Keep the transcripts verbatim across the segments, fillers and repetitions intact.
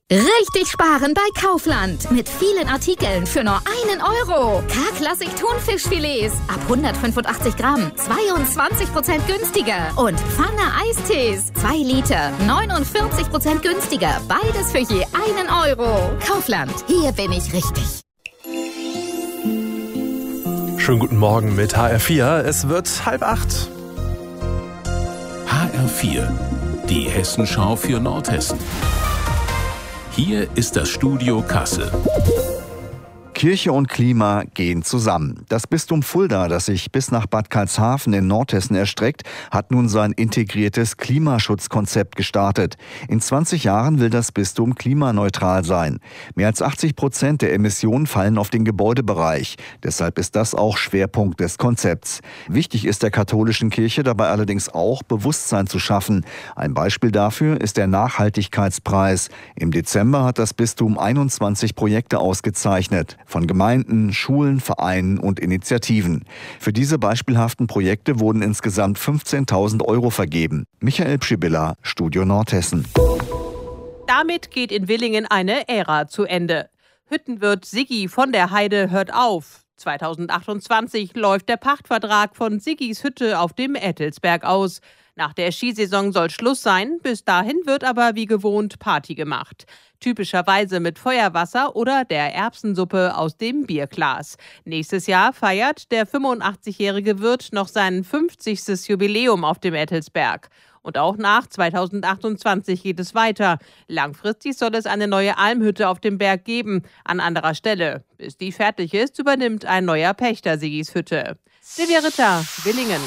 Richtig sparen bei Kaufland. Mit vielen Artikeln für nur einen Euro. K-Klassik Thunfischfilets ab hundertfünfundachtzig Gramm. zweiundzwanzig Prozent günstiger. Und Pfanne Eistees. zwei Liter. neunundvierzig Prozent günstiger. Beides für je einen Euro. Kaufland. Hier bin ich richtig. Schönen guten Morgen mit H R vier. Es wird halb acht. H R vier. Die Hessenschau für Nordhessen. Hier ist das Studio Kassel. Kirche und Klima gehen zusammen. Das Bistum Fulda, das sich bis nach Bad Karlshafen in Nordhessen erstreckt, hat nun sein integriertes Klimaschutzkonzept gestartet. In zwanzig Jahren will das Bistum klimaneutral sein. Mehr als achtzig Prozent der Emissionen fallen auf den Gebäudebereich. Deshalb ist das auch Schwerpunkt des Konzepts. Wichtig ist der katholischen Kirche dabei allerdings auch, Bewusstsein zu schaffen. Ein Beispiel dafür ist der Nachhaltigkeitspreis. Im Dezember hat das Bistum einundzwanzig Projekte ausgezeichnet. Von Gemeinden, Schulen, Vereinen und Initiativen. Für diese beispielhaften Projekte wurden insgesamt fünfzehntausend Euro vergeben. Michael Pschibilla, Studio Nordhessen. Damit geht in Willingen eine Ära zu Ende. Hüttenwirt Siggi von der Heide hört auf. zweitausendachtundzwanzig läuft der Pachtvertrag von Siggis Hütte auf dem Ettelsberg aus. Nach der Skisaison soll Schluss sein, bis dahin wird aber wie gewohnt Party gemacht. Typischerweise mit Feuerwasser oder der Erbsensuppe aus dem Bierglas. Nächstes Jahr feiert der fünfundachtzigjährige Wirt noch sein fünfzigstes Jubiläum auf dem Ettelsberg. Und auch nach zweitausendachtundzwanzig geht es weiter. Langfristig soll es eine neue Almhütte auf dem Berg geben, an anderer Stelle. Bis die fertig ist, übernimmt ein neuer Pächter Siggis Hütte. Silvia Ritter, Willingen.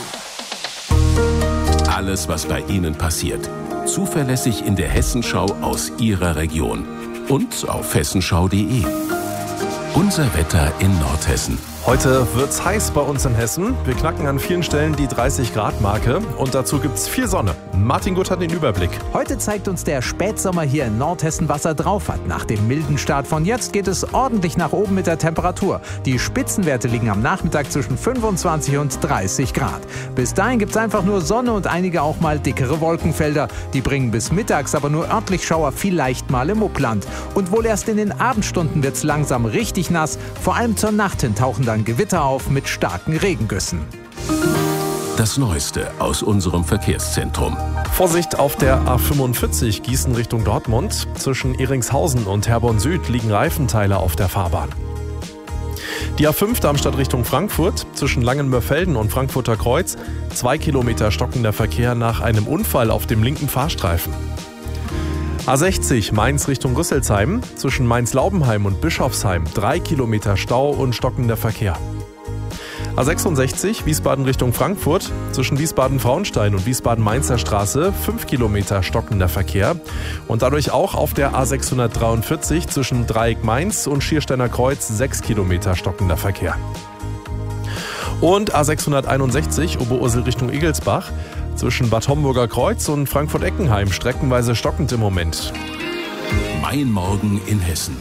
Alles, was bei Ihnen passiert. Zuverlässig in der Hessenschau aus Ihrer Region. Und auf hessenschau punkt de. Unser Wetter in Nordhessen. Heute wird's heiß bei uns in Hessen. Wir knacken an vielen Stellen die dreißig Grad Marke und dazu gibt's viel Sonne. Martin Gutt hat den Überblick. Heute zeigt uns der Spätsommer hier in Nordhessen, was er drauf hat. Nach dem milden Start von jetzt geht es ordentlich nach oben mit der Temperatur. Die Spitzenwerte liegen am Nachmittag zwischen fünfundzwanzig und dreißig Grad. Bis dahin gibt's einfach nur Sonne und einige auch mal dickere Wolkenfelder. Die bringen bis mittags aber nur örtlich Schauer, vielleicht mal im Upland. Und wohl erst in den Abendstunden wird's langsam richtig nass. Vor allem zur Nacht hin tauchen dann Gewitter auf mit starken Regengüssen. Das Neueste aus unserem Verkehrszentrum. Vorsicht auf der A fünfundvierzig Gießen Richtung Dortmund. Zwischen Ehringshausen und Herborn Süd liegen Reifenteile auf der Fahrbahn. Die A fünf Darmstadt Richtung Frankfurt. Zwischen Langenmörfelden und Frankfurter Kreuz. Zwei Kilometer stockender Verkehr nach einem Unfall auf dem linken Fahrstreifen. A sechzig Mainz Richtung Rüsselsheim, zwischen Mainz-Laubenheim und Bischofsheim drei Kilometer Stau und stockender Verkehr. A sechsundsechzig Wiesbaden Richtung Frankfurt, zwischen Wiesbaden-Frauenstein und Wiesbaden-Mainzer Straße fünf Kilometer stockender Verkehr und dadurch auch auf der A sechshundertdreiundvierzig zwischen Dreieck Mainz und Schiersteiner Kreuz sechs Kilometer stockender Verkehr. Und A sechshunderteinundsechzig Oberursel Richtung Igelsbach, zwischen Bad Homburger Kreuz und Frankfurt-Eckenheim streckenweise stockend im Moment. Mein Morgen in Hessen.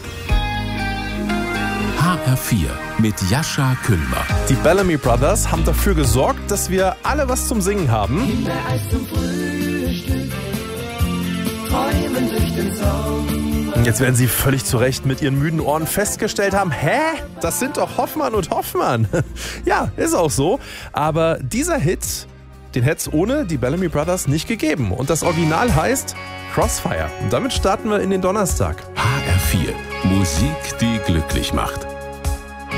H R vier mit Jascha Kühlmer. Die Bellamy Brothers haben dafür gesorgt, dass wir alle was zum Singen haben. Und jetzt werden Sie völlig zu Recht mit Ihren müden Ohren festgestellt haben, hä? Das sind doch Hoffmann und Hoffmann. Ja, ist auch so. Aber dieser Hit, den hätte es ohne die Bellamy Brothers nicht gegeben. Und das Original heißt Crossfire. Und damit starten wir in den Donnerstag. H R vier. Musik, die glücklich macht.